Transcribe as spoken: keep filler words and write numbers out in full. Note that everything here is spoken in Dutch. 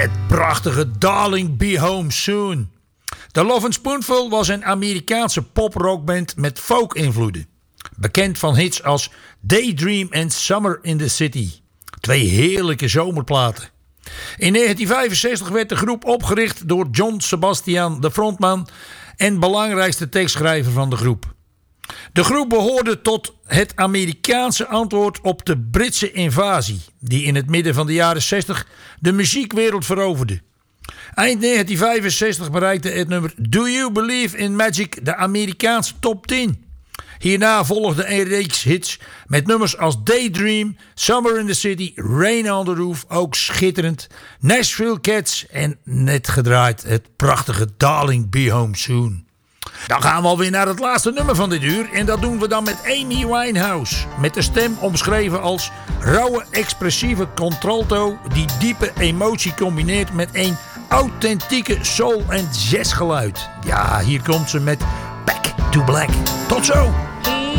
het prachtige Darling Be Home Soon. The Lovin' Spoonful was een Amerikaanse pop-rockband met folk-invloeden. Bekend van hits als Daydream en Summer in the City. Twee heerlijke zomerplaten. In negentien vijfenzestig werd de groep opgericht door John Sebastian, de frontman en belangrijkste tekstschrijver van de groep. De groep behoorde tot het Amerikaanse antwoord op de Britse invasie, die in het midden van de jaren zestig de muziekwereld veroverde. Eind negentien vijfenzestig bereikte het nummer Do You Believe in Magic de Amerikaanse top tien. Hierna volgde een reeks hits met nummers als Daydream, Summer in the City, Rain on the Roof, ook schitterend, Nashville Cats en net gedraaid het prachtige Darling Be Home Soon. Dan gaan we alweer naar het laatste nummer van dit uur en dat doen we dan met Amy Winehouse. Met de stem omschreven als rauwe, expressieve contralto die diepe emotie combineert met een authentieke soul- en jazzgeluid. Ja, hier komt ze met Back to Black. Tot zo!